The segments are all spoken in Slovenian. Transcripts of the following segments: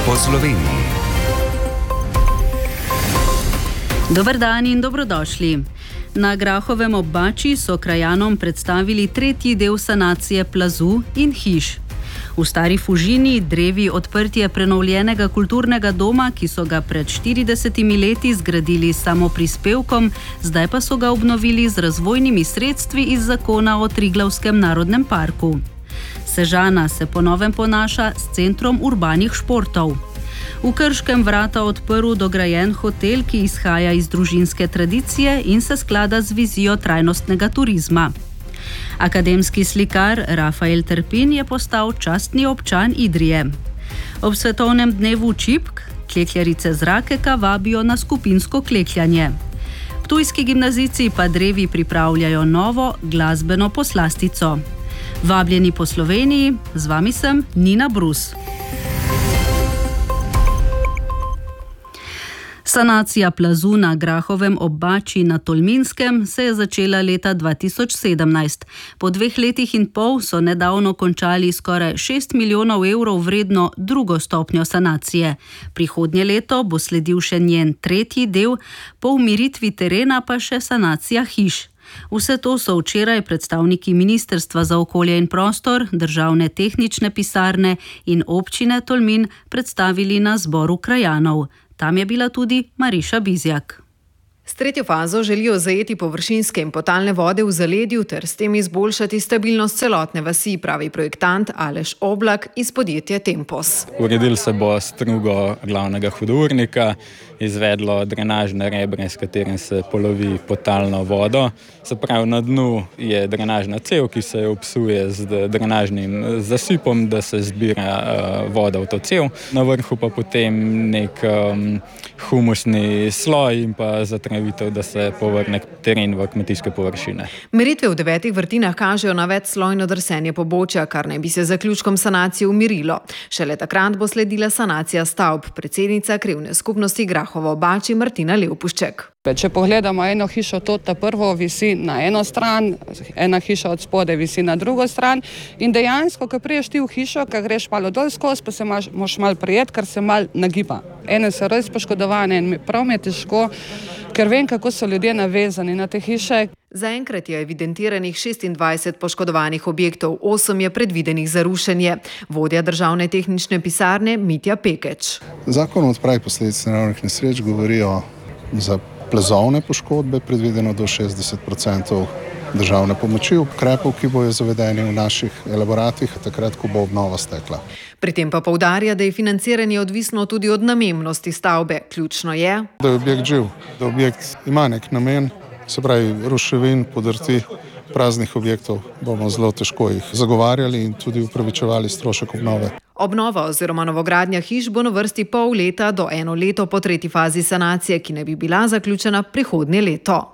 po Sloveniji. Dober dan in dobrodošli. Na Grahovem ob Bači so krajanom predstavili tretji del sanacije plazu in hiš. V Stari Fužini drevi odprtje prenovljenega kulturnega doma, ki so ga pred 40 leti zgradili samo prispevkom, zdaj pa so ga obnovili z razvojnimi sredstvi iz zakona o Triglavskem narodnem parku. Sežana se po novem ponaša s centrom urbanih športov. V Krškem vrata odprl dograjen hotel, ki izhaja iz družinske tradicije in se sklada z vizijo trajnostnega turizma. Akademski slikar Rafael Terpin je postal častni občan Idrije. Ob svetovnem dnevu čipk klekljarice z Rakeka vabijo na skupinsko klekljanje. Ptujski gimnazijci pa drevi pripravljajo novo glasbeno poslastico. Vabljeni po Sloveniji, z vami sem Nina Brus. Sanacija plazu na Grahovem ob Bači na Tolminskem se je začela leta 2017. Po 2 letih in pol so nedavno končali skoraj 6 milijonov evrov vredno drugo stopnjo sanacije. Prihodnje leto bo sledil še njen tretji del, po umiritvi terena pa še sanacija hiš. Vse to so včeraj predstavniki Ministrstva za okolje in prostor, Državne tehnične pisarne in občine Tolmin predstavili na zboru krajanov. Tam je bila tudi Mariša Bizjak. S tretjo fazo želijo zajeti površinske in podtalne vode v zaledju ter s tem izboljšati stabilnost celotne vasi, pravi projektant Aleš Oblak iz podjetja Tempos. Uredil se bo strugo glavnega hudournika, izvedlo drenažne rebre, s katerim se polovi podtalno vodo. Se pravi, na dnu je drenažna cev, ki se obsuje z drenažnim zasipom, da se zbira voda v to cev. Na vrhu pa potem nek humusni sloj in pa zatravitev, da se povrne teren v kmetijske površine. Meritve v 9 vrtinah kažejo na večslojno drsenje pobočja, kar naj bi se zaključkom sanacije umirilo. Šele takrat bo sledila sanacija stavb, predsednica krajevne skupnosti Grahovo ob Bači Martina Levpušček. Če pogledamo eno hišo, to ta prvo visi na eno stran, ena hiša od spode visi na drugo stran in dejansko, ko priješ ti v hišo, ko greš malo dol skozi, pa se moš malo prijet, ker se malo nagiba. Ene so res poškodovane in prav mi je težko, ker vem, kako so ljudje navezani na te hiše. Zaenkrat je evidentiranih 26 poškodovanih objektov, 8 je predvidenih za rušenje. Vodja Državne tehnične pisarne Mitja Pekeč. Zakon o odpravi posledic naravnih nesreč govorijo za plazovne poškodbe predvideno do 60% državne pomoči, ukrepov, ki bojo zavedeni v naših elaboratih, takrat, ko bo obnova stekla. Pri tem pa poudarja, da je financiranje odvisno tudi od namembnosti stavbe. Ključno je, da je objekt živ, da objekt ima nek namen, se pravi ruševin, podrti, praznih objektov bomo zelo težko jih zagovarjali in tudi upravičevali strošek obnove. Obnova oziroma novogradnja hiš bo na vrsti pol leta do 1 leto po tretji fazi sanacije, ki naj bi bila zaključena prihodnje leto.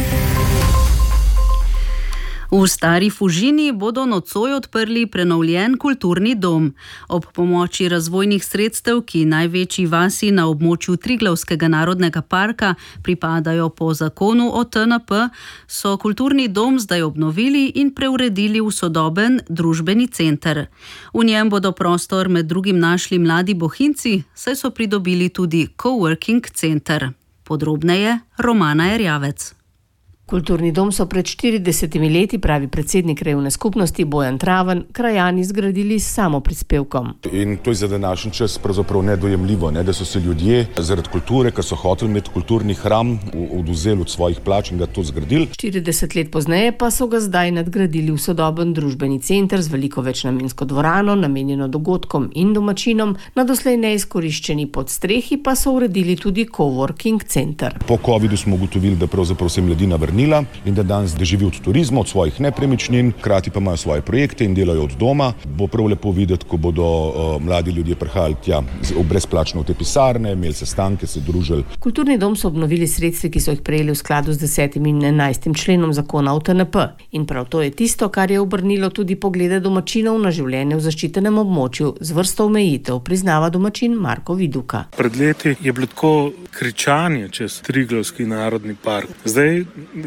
V Stari Fužini bodo nocoj odprli prenovljen kulturni dom. Ob pomoči razvojnih sredstev, ki največji vasi na območju Triglavskega narodnega parka pripadajo po zakonu o TNP, so kulturni dom zdaj obnovili in preuredili v sodoben družbeni center. V njem bodo prostor med drugim našli mladi bohinci, saj so pridobili tudi coworking center. Podrobneje Romana Erjavec. Kulturni dom so pred 40 leti, pravi predsednik krajevne skupnosti Bojan Traven, krajani zgradili s samo prispevkom. In to je za današnji čas pravzaprav nedojemljivo, da so se ljudje zaradi kulture, ker so hoteli imeti kulturni hram, odvzeli od svojih plač in ga to zgradili. 40 let pozneje pa so ga zdaj nadgradili v sodoben družbeni center z veliko večnamensko dvorano, namenjeno dogodkom in domačinom, na doslej neizkoriščeni podstrehi pa so uredili tudi coworking center. Po covidu smo ugotovili, da pravzaprav se mladina vrnila in da danes živi od turizma, od svojih nepremičnin, hkrati pa imajo svoje projekte in delajo od doma. Bo prav lepo videti, ko bodo mladi ljudje prihajali tja brezplačno v te pisarne, imeli sestanke, se družili. Kulturni dom so obnovili sredstvi, ki so jih prejeli v skladu z 10. in 11. členom zakona o TNP. In prav to je tisto, kar je obrnilo tudi poglede domačinov na življenje v zaščitenem območju z vrsto omejitev, priznava domačin Marko Viduka. Pred leti je bilo tako kričanje čez Triglavski narodni park. Zdaj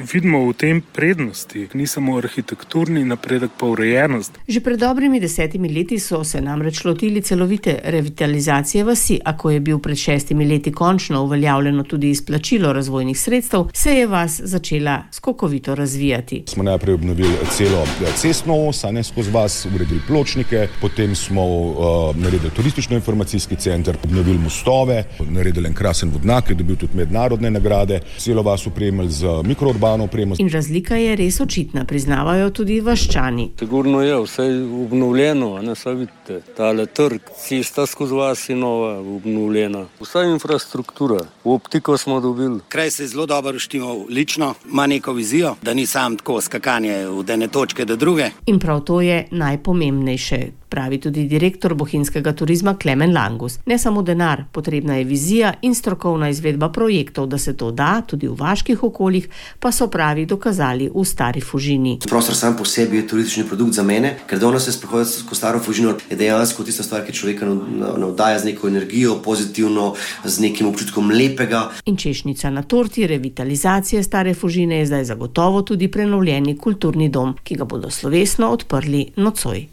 vidimo v tem prednosti, ni samo arhitekturni napredek, pa urejenost. Že pred dobrimi 10 leti so se namreč lotili celovite revitalizacije vasi, a ko je bil pred 6 leti končno uveljavljeno tudi izplačilo razvojnih sredstev, se je vas začela skokovito razvijati. Smo najprej obnovili celo cestno os, skozi vas, uredili pločnike, potem smo naredili turistično-informacijski center, obnovili mostove, naredili en krasen vodnjak, ki je dobil tudi mednarodne nagrade, celo vas opremili z mikrourbano opremo. In razlika je res očitna, priznavajo tudi vaščani. Sigurno je vse obnovljeno, saj vidite, tale trg, cesta skozi vas je nova, obnovljena. Vsa infrastruktura, optiko smo dobili. Kraj se je zelo dobro štimal lično, ima neko vizijo, da ni sam tako skakanje od ene točke do druge. In prav to je najpomembnejše, pravi tudi direktor bohinjskega turizma Klemen Langus. Ne samo denar, potrebna je vizija in strokovna izvedba projektov, da se to da tudi v vaških okoljih, pa so pravi dokazali v Stari Fužini. Prostor sam po sebi je turistični produkt za mene, ker danes se sprehoditi skozi Staro Fužino je dejansko tista stvar, ki človeka navdaja z neko energijo, pozitivno, z nekim občutkom lepega. In češnjica na torti revitalizacije Stare Fužine je zdaj zagotovo tudi prenovljeni kulturni dom, ki ga bodo slovesno odprli nocoj.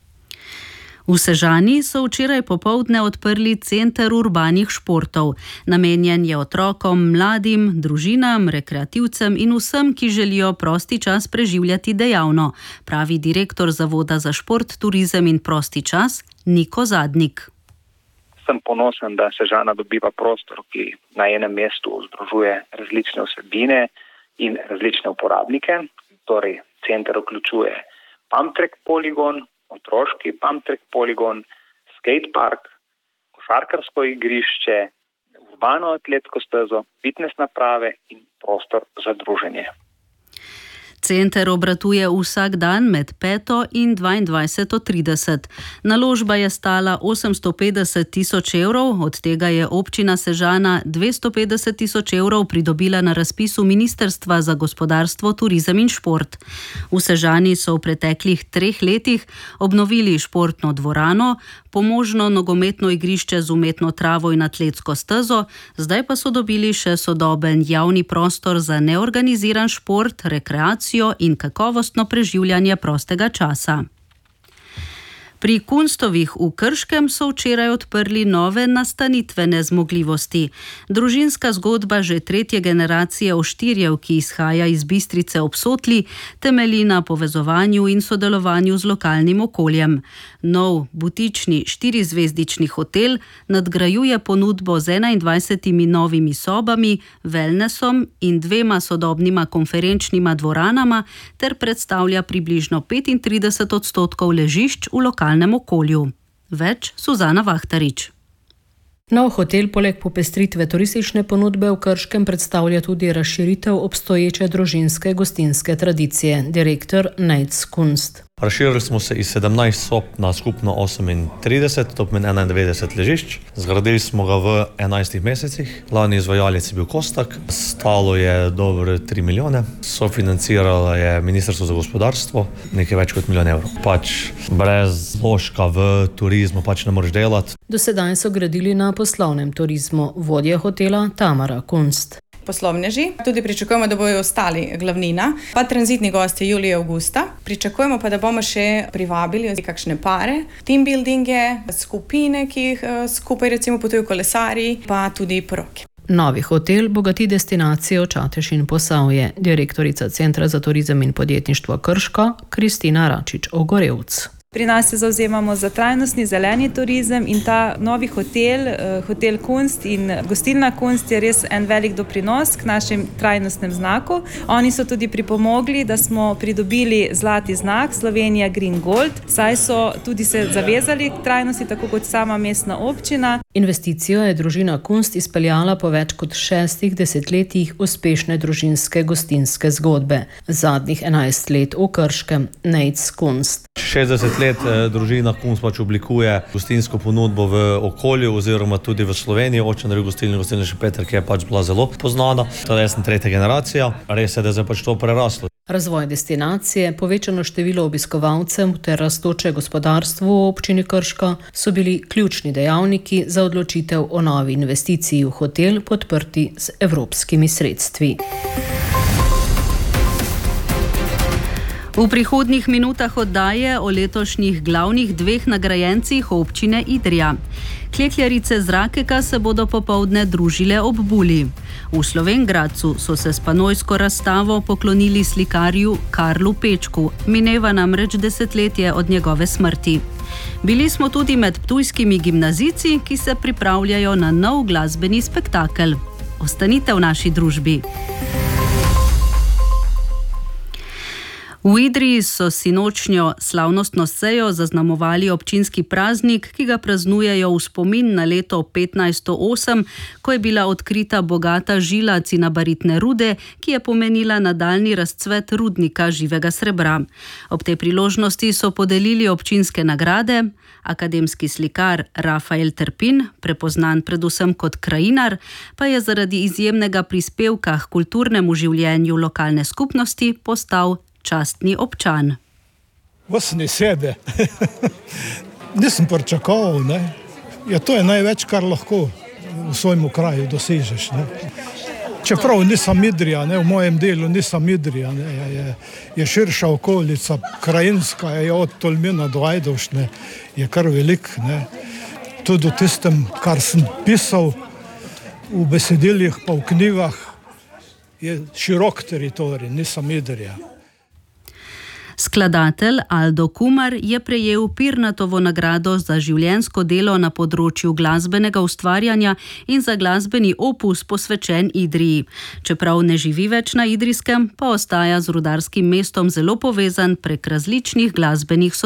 V Sežani so včeraj popoldne odprli center urbanih športov. Namenjen je otrokom, mladim, družinam, rekreativcem in vsem, ki želijo prosti čas preživljati dejavno, pravi direktor Zavoda za šport, turizem in prosti čas Niko Zadnik. Sem ponosen, da Sežana dobiva prostor, ki na enem mestu združuje različne vsebine in različne uporabnike. Torej, center vključuje pump-track poligon, otroški pump-track poligon, skatepark, košarkarsko igrišče, urbano atletsko stezo, fitness naprave in prostor za druženje. Center obratuje vsak dan med 5 in 22:30. Naložba je stala 850 tisoč evrov, od tega je občina Sežana 250 tisoč evrov pridobila na razpisu Ministrstva za gospodarstvo, turizem in šport. V Sežani so v preteklih 3 letih obnovili športno dvorano, pomožno nogometno igrišče z umetno travo in atletsko stezo, zdaj pa so dobili še sodoben javni prostor za neorganiziran šport, rekreacijo in kakovostno preživljanje prostega časa. Pri Kunstovih v Krškem so včeraj odprli nove nastanitvene zmogljivosti. Družinska zgodba že 3. generacije Oštirjev, ki izhaja iz Bistrice ob Sotli, temelji na povezovanju in sodelovanju z lokalnim okoljem. Nov butični 4-zvezdični hotel nadgrajuje ponudbo z 21 novimi sobami, wellnessom in 2 sodobnima konferenčnima dvoranama ter predstavlja približno 35% ležišč v lokalnem okolju. Več Suzana Vahtarič. Nov hotel poleg popestritve turistične ponudbe v Krškem predstavlja tudi razširitev obstoječe družinske gostinske tradicije. Direktor Nejc Kunst. Razširili smo se iz 17 sob na skupno 38, to pomeni 91 ležišč. Zgradili smo ga v 11 mesecih. Glavni izvajalec je bil Kostak, stalo je dobro 3 milijone. Sofinanciralo je Ministrstvo za gospodarstvo, nekaj več kot 1 milijon evrov. Brez vložka v turizmu ne moreš delati. Do sedaj so gradili na poslovnem turizmu. Vodja hotela Tamara Kunst. Poslovneži. Tudi pričakujemo, da bojo ostali glavnina, pa tranzitni gosti julija, avgusta. Pričakujemo pa, da bomo še privabili kakšne pare, team buildinge, skupine, ki jih skupaj recimo potujejo kolesarji, pa tudi poroke. Novi hotel bogati destinacijo Čatež in Posavje. Direktorica Centra za turizem in podjetništvo Krško, Kristina Račič-Ogorevc. Pri nas se zavzemamo za trajnostni zeleni turizem in ta novi hotel, hotel Kunst in gostilna Kunst je res en velik doprinos k našem trajnostnem znaku. Oni so tudi pripomogli, da smo pridobili zlati znak Slovenija Green Gold, saj so tudi se zavezali k trajnosti, tako kot sama mestna občina. Investicijo je družina Kunst izpeljala po več kot 6 desetletjih uspešne družinske gostinske zgodbe. Zadnjih 11 let v Krškem. Nejc Kunst. 60 let družina Kunst oblikuje gostinsko ponudbo v okolju oziroma tudi v Sloveniji. Oče naredil gostilno Šempeter, ki je bila zelo poznana. Torej jaz sem 3. generacija. Res je, da je to preraslo. Razvoj destinacije, povečano število obiskovalcev ter rastoče gospodarstvo v občini Krško so bili ključni dejavniki za odločitev o novi investiciji v hotel, podprti z evropskimi sredstvi. V prihodnjih minutah oddaje o letošnjih glavnih dveh nagrajencih občine Idrija. Klekljarice z Rakeka se bodo popoldne družile ob Buli. V Slovenj Gradcu so se s panojsko razstavo poklonili slikarju Karlu Pečku, mineva namreč desetletje od njegove smrti. Bili smo tudi med ptujskimi gimnazijci, ki se pripravljajo na nov glasbeni spektakel. Ostanite v naši družbi. V Idriji so sinočnjo slavnostno sejo zaznamovali občinski praznik, ki ga praznujejo v spomin na leto 1508, ko je bila odkrita bogata žila cinabaritne rude, ki je pomenila nadaljnji razcvet rudnika živega srebra. Ob tej priložnosti so podelili občinske nagrade. Akademski slikar Rafael Trpin, prepoznan predvsem kot krajinar, pa je zaradi izjemnega prispevka k kulturnemu življenju lokalne skupnosti postal častni občan. Vas ne sebe. Nisem pričakoval, ne. Ja, to je največ, kar lahko v svojem kraju dosežeš, ne. Čeprav nisem Idrija, ne, v mojem delu nisem Idrija, ne, je širša okolica, krajinska, je od Tolmina do Ajdovšne, je kar velik, ne. Tudi v tistem, kar sem pisal v besedilih pa v knjigah, je širok teritorij, nisem Idrija. Skladatelj Aldo Kumar je prejel Pirnatovo nagrado za življenjsko delo na področju glasbenega ustvarjanja in za glasbeni opus posvečen Idriji. Čeprav ne živi več na Idrijskem, pa ostaja z rudarskim mestom zelo povezan prek različnih glasbenih